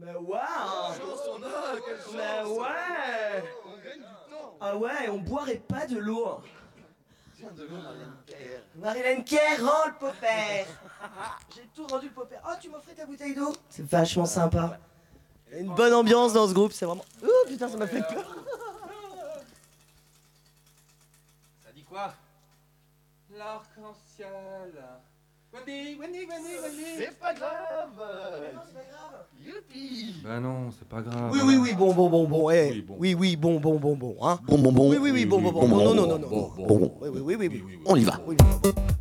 Bah ouais. Bah ouais. Ah ouais, on boirait pas de l'eau. Marilyn Kerr, rends le popper. J'ai tout rendu le popper. Oh, tu m'offrais ta bouteille d'eau? C'est vachement sympa. Il y a une bonne ambiance dans ce groupe, c'est vraiment... Oh putain, ça m'a fait peur. Ça dit quoi? L'arc-en-ciel. Wendy. C'est pas grave. Non, c'est pas grave. Youpi. Bah non, c'est pas grave. Oui, bon, eh. Oui, bon. Oui, bon, hein. Bon. Oui, bon, non. Bon. Oui. On y va. Oui. On y va.